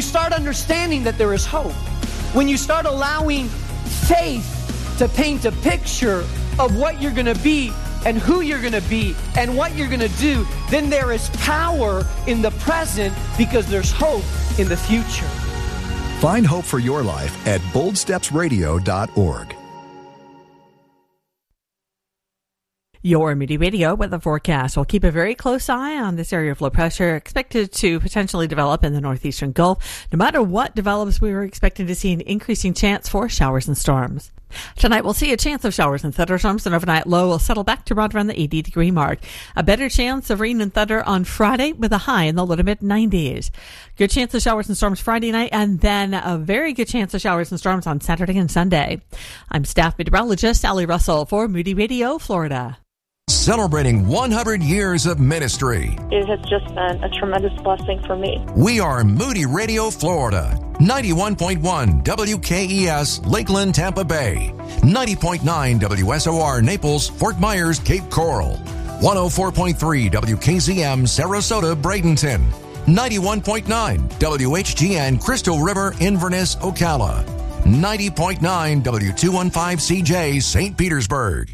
you start understanding that there is hope, when you start allowing faith to paint a picture of what you're going to be and who you're going to be and what you're going to do, then there is power in the present because there's hope in the future. Find hope for your life at boldstepsradio.org. Your Moody Radio weather forecast will keep a very close eye on this area of low pressure expected to potentially develop in the northeastern Gulf. No matter what develops, we are expecting to see an increasing chance for showers and storms. Tonight we'll see a chance of showers and thunderstorms. An overnight low will settle back to around the 80-degree mark. A better chance of rain and thunder on Friday with a high in the low to mid-90s. Good chance of showers and storms Friday night, and then a very good chance of showers and storms on Saturday and Sunday. I'm staff meteorologist Sally Russell for Moody Radio, Florida. Celebrating 100 years of ministry. It has just been a tremendous blessing for me. We are Moody Radio, Florida. 91.1 WKES, Lakeland, Tampa Bay. 90.9 WSOR, Naples, Fort Myers, Cape Coral. 104.3 WKZM, Sarasota, Bradenton. 91.9 WHGN, Crystal River, Inverness, Ocala. 90.9 W215CJ, St. Petersburg.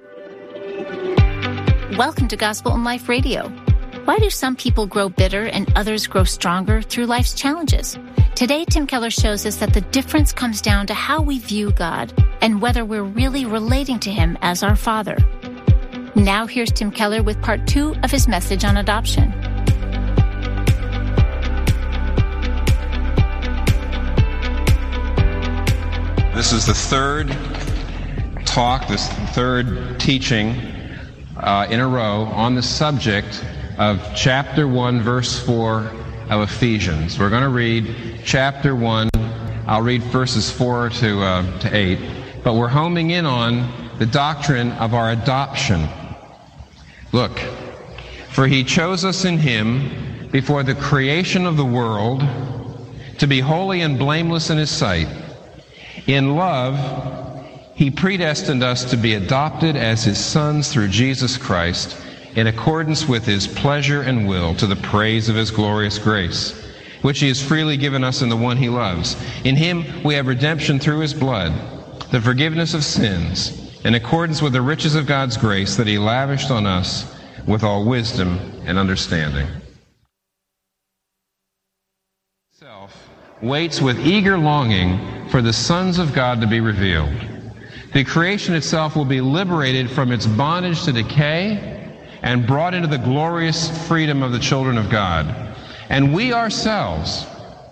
Welcome to Gospel in Life Radio. Why do some people grow bitter and others grow stronger through life's challenges? Today, Tim Keller shows us that the difference comes down to how we view God and whether we're really relating to Him as our Father. Now here's Tim Keller with part 2 of his message on adoption. This is the third talk, this third teaching in a row on the subject of chapter 1, verse 4 of Ephesians. We're going to read chapter 1. I'll read verses 4 to 8. But we're homing in on the doctrine of our adoption. Look, for He chose us in Him before the creation of the world to be holy and blameless in His sight. In love, He predestined us to be adopted as His sons through Jesus Christ in accordance with His pleasure and will to the praise of His glorious grace, which He has freely given us in the one He loves. In Him we have redemption through His blood, the forgiveness of sins, in accordance with the riches of God's grace that He lavished on us with all wisdom and understanding. Waits with eager longing for the sons of God to be revealed. The creation itself will be liberated from its bondage to decay and brought into the glorious freedom of the children of God. And we ourselves,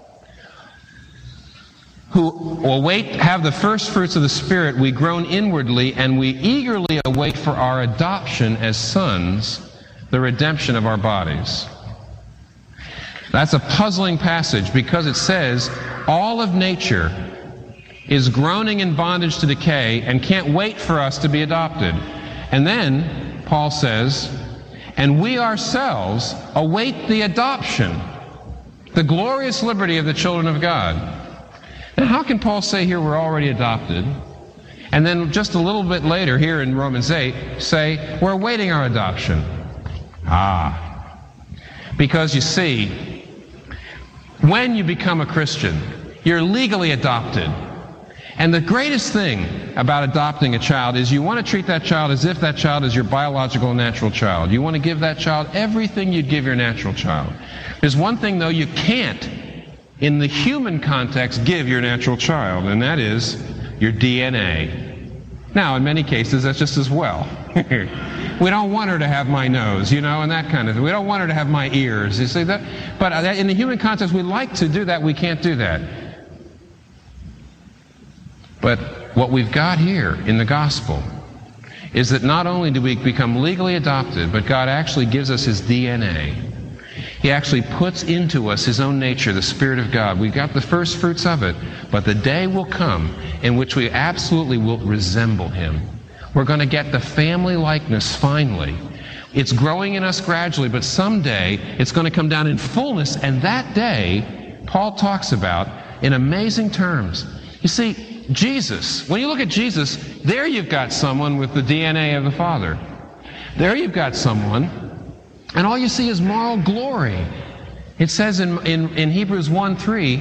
who have the first fruits of the Spirit, we groan inwardly and we eagerly await for our adoption as sons, the redemption of our bodies. That's a puzzling passage because it says all of nature is groaning in bondage to decay and can't wait for us to be adopted. And then Paul says, and we ourselves await the adoption, the glorious liberty of the children of God. Now, how can Paul say here we're already adopted, and then just a little bit later here in Romans 8 say we're awaiting our adoption? Because you see, when you become a Christian, you're legally adopted. And the greatest thing about adopting a child is you want to treat that child as if that child is your biological natural child. You want to give that child everything you'd give your natural child. There's one thing, though, you can't, in the human context, give your natural child, and that is your DNA. Now, in many cases, that's just as well. We don't want her to have my nose, and that kind of thing. We don't want her to have my ears. You see that? But in the human context, we like to do that. We can't do that. But what we've got here in the gospel is that not only do we become legally adopted, but God actually gives us His DNA. He actually puts into us His own nature, the Spirit of God. We've got the first fruits of it, but the day will come in which we absolutely will resemble Him. We're going to get the family likeness finally. It's growing in us gradually, but someday it's going to come down in fullness, and that day Paul talks about in amazing terms. You see, Jesus, when you look at Jesus, there you've got someone with the DNA of the Father. There you've got someone, and all you see is moral glory. It says in Hebrews 1:3,